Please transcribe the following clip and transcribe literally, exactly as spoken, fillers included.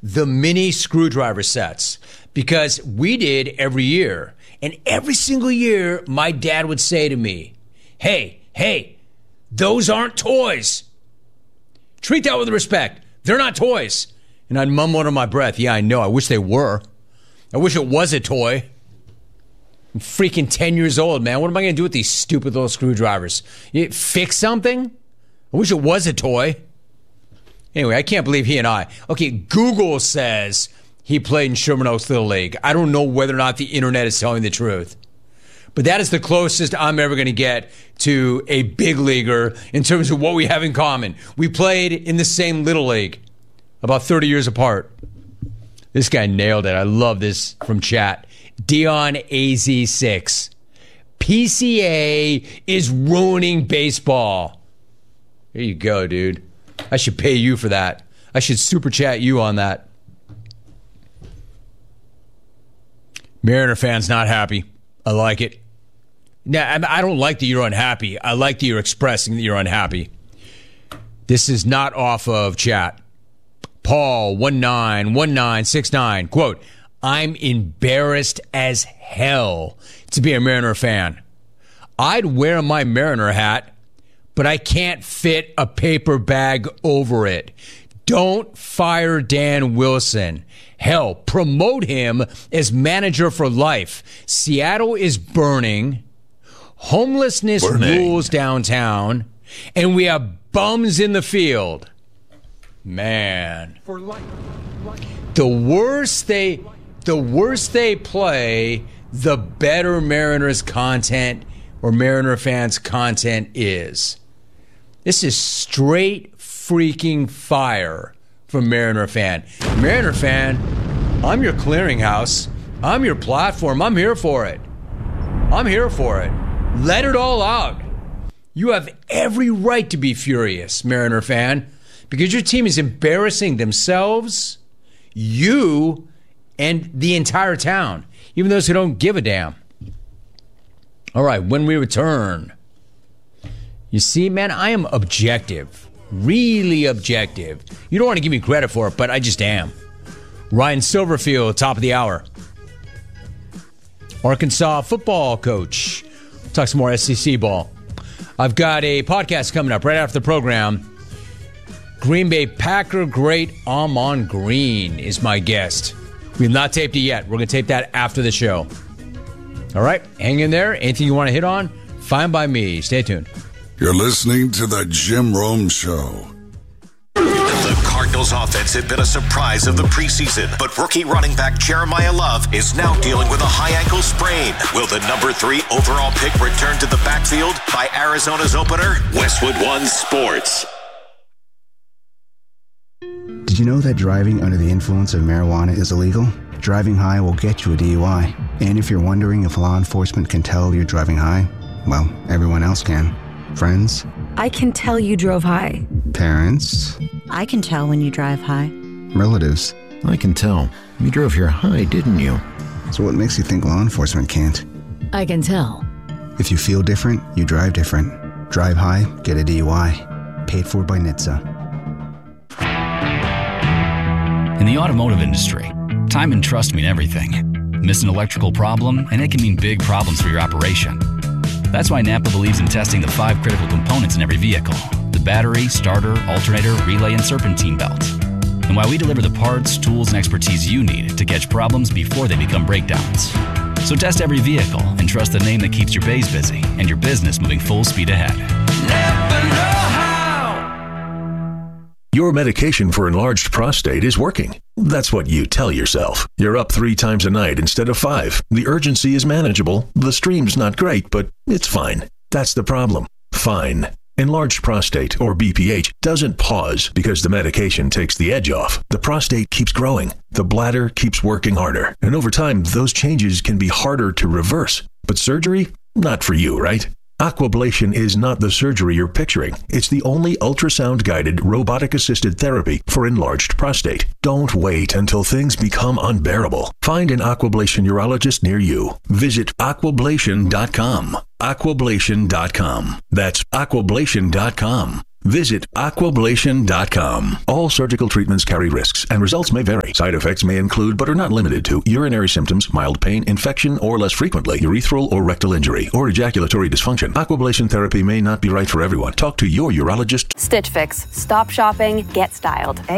the mini screwdriver sets because we did every year. And every single year, my dad would say to me, hey, hey, those aren't toys. Treat that with respect. They're not toys. And I'd mumble under my breath, yeah, I know. I wish they were. I wish it was a toy. I'm freaking ten years old, man. What am I going to do with these stupid little screwdrivers? You fix something? I wish it was a toy. Anyway, I can't believe he and I. Okay, Google says he played in Sherman Oaks Little League. I don't know whether or not the internet is telling the truth. But that is the closest I'm ever going to get to a big leaguer in terms of what we have in common. We played in the same Little League, about thirty years apart. This guy nailed it. I love this from chat. Dion A Z six. P C A is ruining baseball. There you go, dude. I should pay you for that. I should super chat you on that. Mariner fans not happy. I like it. Now, I don't like that you're unhappy. I like that you're expressing that you're unhappy. This is not off of chat. Paul one nine one nine six nine, quote, I'm embarrassed as hell to be a Mariner fan. I'd wear my Mariner hat, but I can't fit a paper bag over it. Don't fire Dan Wilson. Hell, promote him as manager for life. Seattle is burning. Homelessness burning. rules downtown. And we have bums in the field. Man. For life. The worse they the worse they play, the better Mariners content or Mariner fans content is. This is straight freaking fire from Mariner fan. Mariner fan, I'm your clearinghouse. I'm your platform. I'm here for it. I'm here for it. Let it all out. You have every right to be furious, Mariner fan, because your team is embarrassing themselves, you, and the entire town, even those who don't give a damn. All right, when we return, you see, man, I am objective, really objective. You don't want to give me credit for it, but I just am. Ryan Silverfield, top of the hour. Arkansas football coach. Talk some more S E C ball. I've got a podcast coming up right after the program. Green Bay Packer great Ahman Green is my guest. We've not taped it yet. We're going to tape that after the show. All right, hang in there. Anything you want to hit on? Fine by me. Stay tuned. You're listening to the Jim Rome Show. The Cardinals offense had been a surprise of the preseason, but rookie running back Jeremiah Love is now dealing with a high ankle sprain. Will the number three overall pick return to the backfield by Arizona's opener? Westwood One Sports. Did you know that driving under the influence of marijuana is illegal? Driving high will get you a D U I. And if you're wondering if law enforcement can tell you're driving high, well, everyone else can. Friends? I can tell you drove high. Parents? I can tell when you drive high. Relatives? I can tell. You drove here high, didn't you? So what makes you think law enforcement can't? I can tell. If you feel different, you drive different. Drive high, get a D U I. Paid for by N H T S A. In the automotive industry, time and trust mean everything. Miss an electrical problem, and it can mean big problems for your operation. That's why Napa believes in testing the five critical components in every vehicle: the battery, starter, alternator, relay, and serpentine belt. And why we deliver the parts, tools, and expertise you need to catch problems before they become breakdowns. So test every vehicle and trust the name that keeps your bays busy and your business moving full speed ahead. Napa know-how. Your medication for enlarged prostate is working. That's what you tell yourself. You're up three times a night instead of five. The urgency is manageable. The stream's not great, but it's fine. That's the problem. Fine. Enlarged prostate, or B P H, doesn't pause because the medication takes the edge off. The prostate keeps growing. The bladder keeps working harder. And over time, those changes can be harder to reverse. But surgery? Not for you, right? Aquablation is not the surgery you're picturing. It's the only ultrasound-guided, robotic-assisted therapy for enlarged prostate. Don't wait until things become unbearable. Find an Aquablation urologist near you. Visit aquablation dot com. aquablation dot com. That's aquablation dot com. Visit aquablation dot com. All surgical treatments carry risks, and results may vary. Side effects may include, but are not limited to, urinary symptoms, mild pain, infection, or less frequently, urethral or rectal injury, or ejaculatory dysfunction. Aquablation therapy may not be right for everyone. Talk to your urologist. Stitch Fix. Stop shopping, get styled.